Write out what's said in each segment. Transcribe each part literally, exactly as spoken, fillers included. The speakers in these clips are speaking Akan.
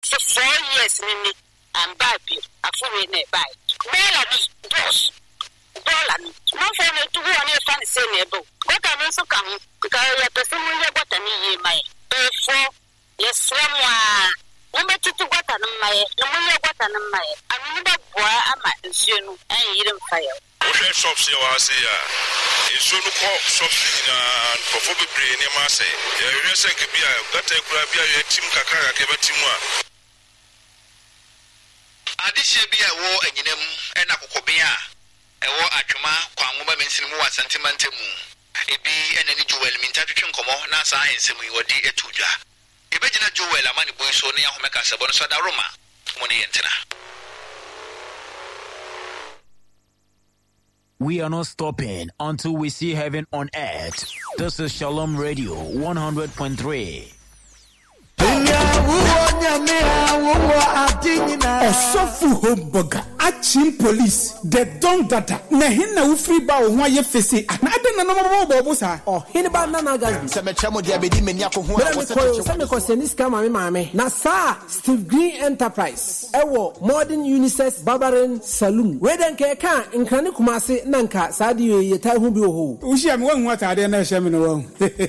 for four years nini and baby afuwe na bai bela bi boss dollar no for me to go on your fan say nebo what can also come ka ya person we ya bota ni yi mai for yes ramwa wo metu to bota no mai no mo ya bota no mai ami da boa ama nsuo no an yirim fire we shops you are say nsuo no ko shops na for be brain ni ma say ya we say ke bia gata kura bia ya tim kakara ke batimu a adihye bia wo anyinam ena kokobea ewo atwema kwanwoma mensimu wa sentimentemu ebi ena ni Joel mintatwetwe nkomo na sa ensemu wodi etudwa ebegina Joel amani boy so ne ahomeka sebo no so da Roma mo ne yentena. We are not stopping until we see heaven on earth. This is Shalom Radio one hundred point three. Osofu Homburger, Achim Police, the Don Data, Nahina Ufri Ba, why you face it, and I don't know about Bosa, or Hiniba Nanaga, Samachamo Diabedi Meniaco, who was Samicosenis Kamami Mame, Nasa, Steve Green Enterprise, Ewo, Modern Unisex Barbarian Saloon, Weden Keka, in Kanikumasi, Nanka, Sadi, Yetahubu, Usham, one what I didn't know.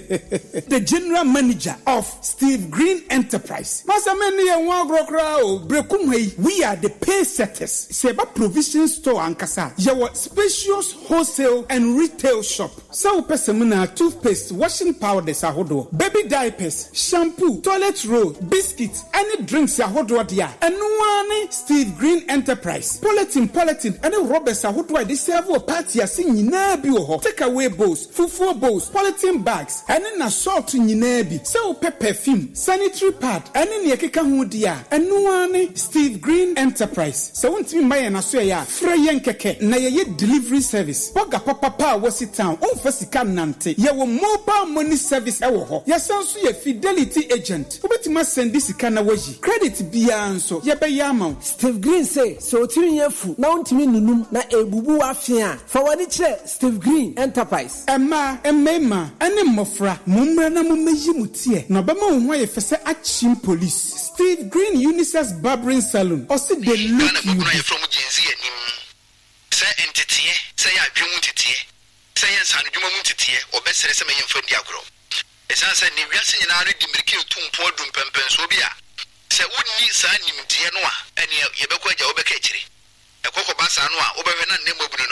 The general manager of Steve Green Enterprise. Masameni and one crowd, Brekumway, we are the pay setters. Seba provision store and kasa. Yawa spacious wholesale and retail shop. Sao pesemuna toothpaste, washing powder sahodo, baby diapers, shampoo, toilet roll, biscuits, any drinks sahodo dia. And one Steve Green Enterprise. Politin, politin, any rubber sahodo they serve a party as in Yinabi. Take away bowls, fufu bowls, politin bags, and then assault in Yinabi. Sao perfume, sanitary pad, and in Yakeka Hudia, and one Steve Green Enterprise. So won't be my and Australia, Freyan Keke, na ye delivery service. Boga papa was it town, on Fasikan Nante. Ya wo mobile money service ewo. Ya sounds ye fidelity agent. Ubeti must send this kana waji. Credit bianso. Ya bayama. Steve Green say, so timi yefu, na untimi nunum, na ebubu afia. Fawaniche, Steve Green Enterprise. Emma, emema, ene mofra, mumra na mumeji mutie. Na bama unwa ye fese Achim Police. Steve Green Unisex Barbering Saloon. Or see the look you from Genzi and him. Say entity, say I dream entity, say yes, and you want to or best say some friend Yagro. As I said, Nivias in our Dimikil Tum Podum Pempensobia. Say, wouldn't need sign him Dianoa, and Yabaka Obekatri. A Coco Bassanoa, Obervena Nemo Bruno.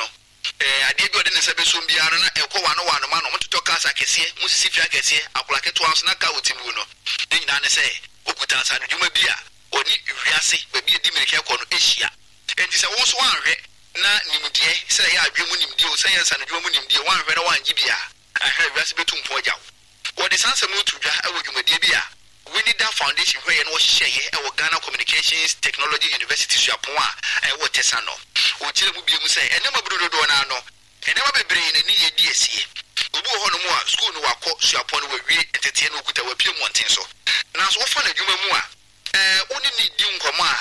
I did go in the Sabesumbiana, and Coano, one man, want to talk as I can see, Musifia can see, I'll like it was not out in Muno. Then I say, Okutas and Jumabia. Oni Riasi, baby, a Diminican Asia. And this is also one red. Na Nimdia, say I dream him deal, science and dream him deal one red one Gibia. I heard Raspberry Poja. What is answer move to Jumabia? We need that foundation where and was share our Ghana Communications Technology University Japua and what Tessano. What you will be say, and never Bruno Donano, and never be brain and need a D S C. Ubu Honomoa, school no walk, Japon will re entertain with our Pim Montenso. Now, so far, you more. Only need you come on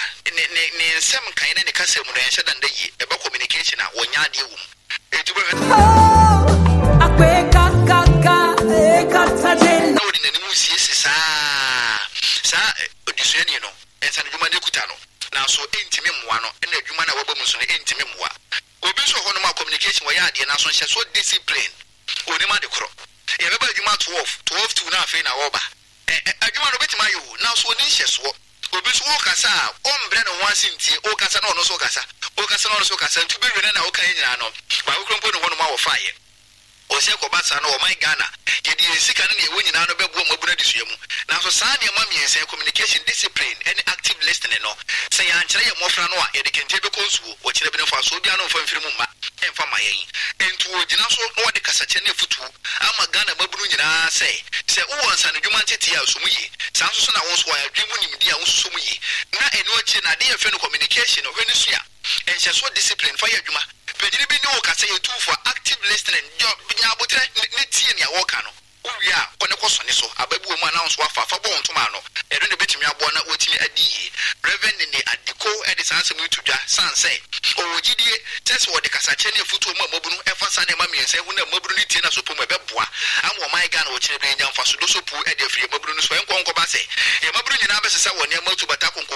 in some kind of customer and the about communication when you do. It will a quick caca, a catagen. No, in the news, yes, sir, you know, and San Jumanecutano. Now, so intimate one, and the Jumana Wabamos on the intimate one. Obiso Honoma communication, where the announcement so discipline. Onima de Cro. Everybody, you must twelve, twelve to nothing. Over. I do want to bet my you now so niches. Obiso Okasa, on Brennan one sinti, Okasa no Sokasa, Okasa no Sokasa, to be written out Kainano, but we can put one of our fire. Oseko Bassano, my Ghana, yet you sick and you win out of a woman. Now, so Sanya Mammy and say communication discipline and active listening. No, say Anchia Mofranoa, and they can take a course, which they have been for Sodiano for Firmuma and for my and to Jinaso, no, the Casachene Futu, I'm a Ghana Babruna say, say, oh, and humanity, Sumi, Sansona was why I dream him, dear Sumi. Now, and watching a dear friend of communication of Venezuela, and she's so disciplined for Yuma. But you know, I say you two for active listening, job, Yabutra, Nitia Wakano. We are on the question, so a baby woman announced what for born tomorrow. I don't bet me a bonnet waiting at the Reverend in the at the co at this answer me to San say. Oh, G D, test what the Casachene Futu Mobunu, Efasane Mammy, and say, when a Mobunu Tina Supuma Bebua, I'm my gun watching a young Fasudoso at the free Mobunu Swan Congo Basse. A Mobunu Nabas is our near to Batacon.